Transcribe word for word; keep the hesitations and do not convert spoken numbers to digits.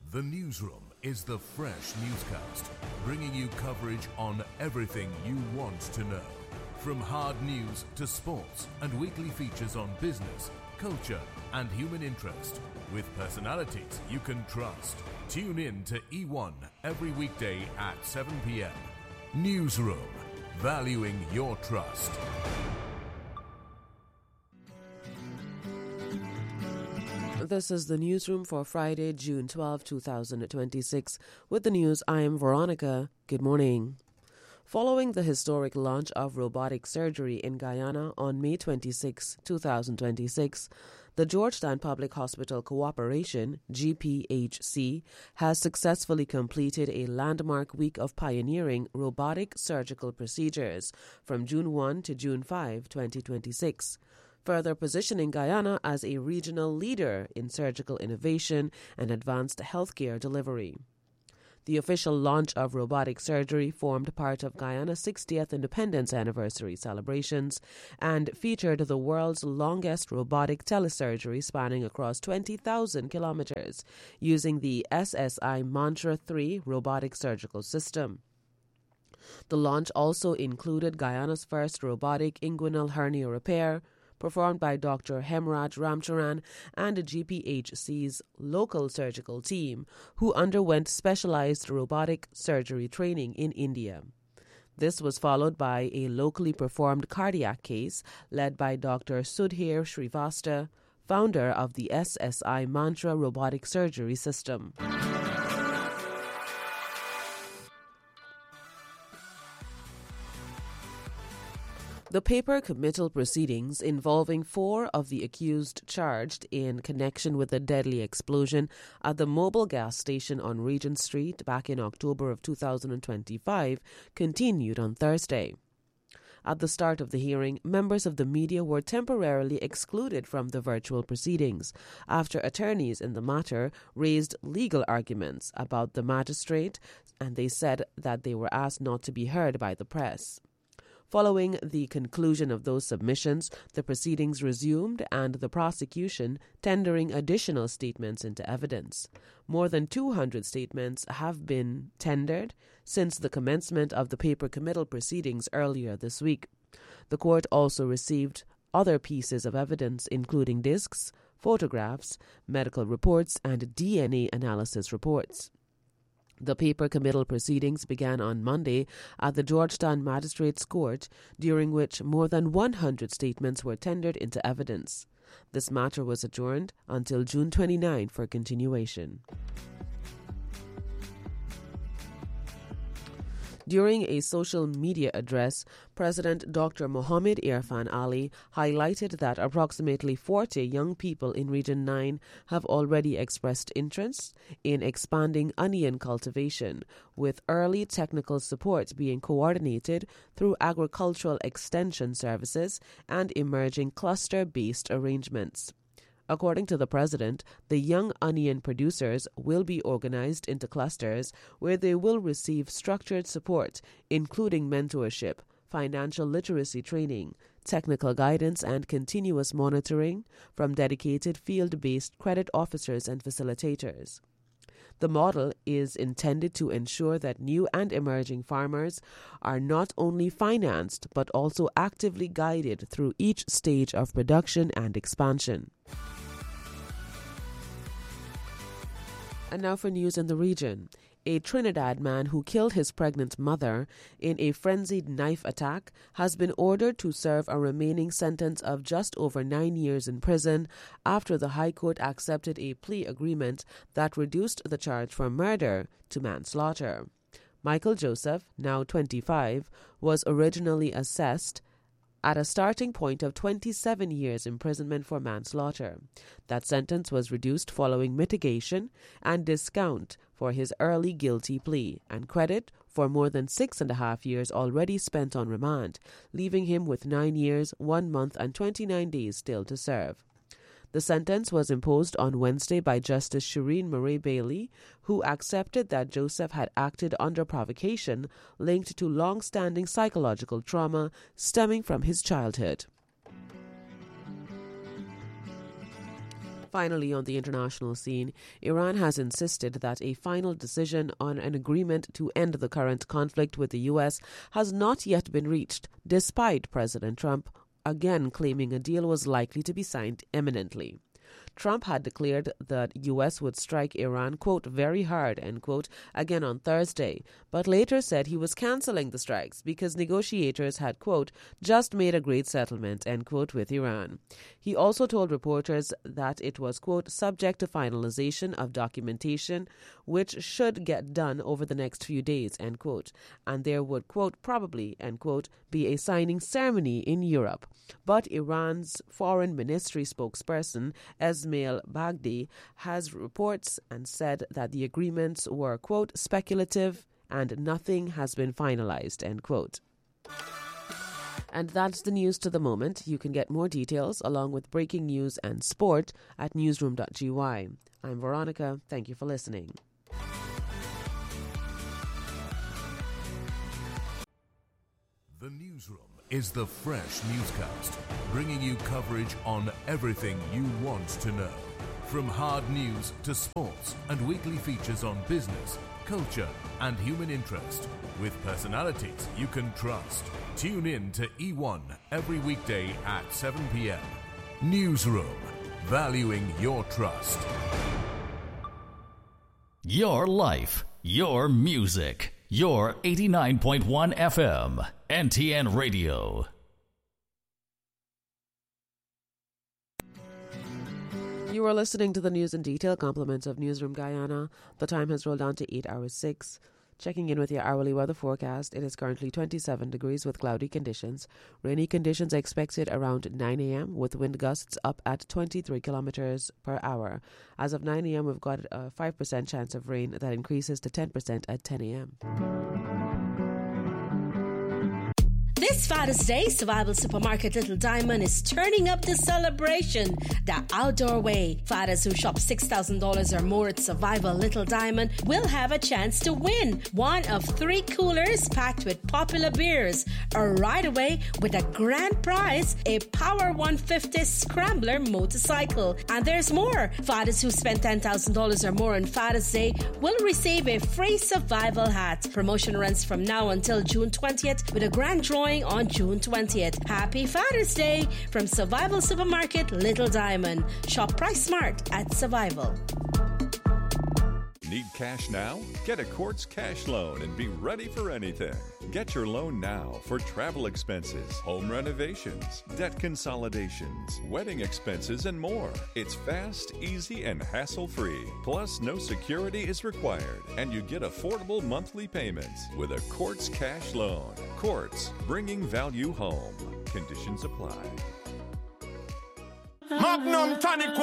The Newsroom is the fresh newscast, bringing you coverage on everything you want to know. From hard news to sports and weekly features on business, culture and human interest, with personalities you can trust. Tune in to E one every weekday at seven p.m. Newsroom, valuing your trust. This is the Newsroom for Friday, June twelfth, twenty twenty-six. With the news, I am Veronica. Good morning. Following the historic launch of robotic surgery in Guyana on May twenty-sixth, twenty twenty-six, the Georgetown Public Hospital Cooperation, G P H C, has successfully completed a landmark week of pioneering robotic surgical procedures from June first to June fifth, twenty twenty-six. Further positioning Guyana as a regional leader in surgical innovation and advanced healthcare delivery. The official launch of robotic surgery formed part of Guyana's sixtieth independence anniversary celebrations and featured the world's longest robotic telesurgery spanning across twenty thousand kilometers using the S S I Mantra three robotic surgical system. The launch also included Guyana's first robotic inguinal hernia repair, performed by Doctor Hemraj Ramcharan and the G P H C's local surgical team, who underwent specialized robotic surgery training in India. This was followed by a locally performed cardiac case led by Doctor Sudhir Srivastava, founder of the S S I Mantra robotic surgery system. The paper committal proceedings involving four of the accused charged in connection with the deadly explosion at the Mobil gas station on Regent Street back in October of two thousand twenty-five continued on Thursday. At the start of the hearing, members of the media were temporarily excluded from the virtual proceedings after attorneys in the matter raised legal arguments about the magistrate, and they said that they were asked not to be heard by the press. Following the conclusion of those submissions, the proceedings resumed and the prosecution tendering additional statements into evidence. More than two hundred statements have been tendered since the commencement of the paper committal proceedings earlier this week. The court also received other pieces of evidence, including discs, photographs, medical reports, and D N A analysis reports. The paper committal proceedings began on Monday at the Georgetown Magistrates Court, during which more than one hundred statements were tendered into evidence. This matter was adjourned until June twenty-ninth for continuation. During a social media address, President Doctor Mohammed Irfan Ali highlighted that approximately forty young people in Region nine have already expressed interest in expanding onion cultivation, with early technical support being coordinated through agricultural extension services and emerging cluster-based arrangements. According to the president, the young onion producers will be organized into clusters where they will receive structured support, including mentorship, financial literacy training, technical guidance, and continuous monitoring from dedicated field-based credit officers and facilitators. The model is intended to ensure that new and emerging farmers are not only financed but also actively guided through each stage of production and expansion. And now for news in the region. A Trinidad man who killed his pregnant mother in a frenzied knife attack has been ordered to serve a remaining sentence of just over nine years in prison after the High Court accepted a plea agreement that reduced the charge for murder to manslaughter. Michael Joseph, now twenty-five, was originally assessed at a starting point of twenty-seven years imprisonment for manslaughter. That sentence was reduced following mitigation and discount for his early guilty plea and credit for more than six and a half years already spent on remand, leaving him with nine years, one month, and twenty-nine days still to serve. The sentence was imposed on Wednesday by Justice Shireen Murray Bailey, who accepted that Joseph had acted under provocation linked to long-standing psychological trauma stemming from his childhood. Finally, on the international scene, Iran has insisted that a final decision on an agreement to end the current conflict with the U S has not yet been reached, despite President Trump again claiming a deal was likely to be signed imminently. Trump had declared that U S would strike Iran, quote, very hard, end quote, again on Thursday, but later said he was cancelling the strikes because negotiators had, quote, just made a great settlement, end quote, with Iran. He also told reporters that it was, quote, subject to finalization of documentation, which should get done over the next few days, end quote, and there would, quote, probably, end quote, be a signing ceremony in Europe. But Iran's foreign ministry spokesperson, Esmail Baghdadi, has reports and said that the agreements were, quote, speculative and nothing has been finalized, end quote. And that's the news to the moment. You can get more details along with breaking news and sport at newsroom dot g y. I'm Veronica. Thank you for listening. The Newsroom is the fresh newscast, bringing you coverage on everything you want to know. From hard news to sports and weekly features on business, culture and human interest, with personalities you can trust. Tune in to E one every weekday at seven p.m. Newsroom, valuing your trust. Your life, your music, your eighty-nine point one F M, N T N Radio. You are listening to the news in detail, compliments of Newsroom Guyana. The time has rolled down to eight hours six. Checking in with your hourly weather forecast, it is currently twenty-seven degrees with cloudy conditions. Rainy conditions are expected around nine a.m. with wind gusts up at twenty-three kilometers per hour. As of nine a.m., we've got a five percent chance of rain that increases to ten percent at ten a.m. This Father's Day, Survival Supermarket Little Diamond is turning up the celebration the outdoor way. Fathers who shop six thousand dollars or more at Survival Little Diamond will have a chance to win one of three coolers packed with popular beers, a ride-away with a grand prize, a Power one fifty Scrambler motorcycle. And there's more. Fathers who spend ten thousand dollars or more on Father's Day will receive a free survival hat. Promotion runs from now until June twentieth with a grand drawing on June twentieth. Happy Father's Day from Survival Supermarket Little Diamond. Shop Price Smart at Survival. Need cash now? Get a Quartz cash loan and be ready for anything. Get your loan now for travel expenses, home renovations, debt consolidations, wedding expenses, and more. It's fast, easy, and hassle-free. Plus, no security is required, and you get affordable monthly payments with a Quartz cash loan. Quartz, bringing value home. Conditions apply. Magnum Tonic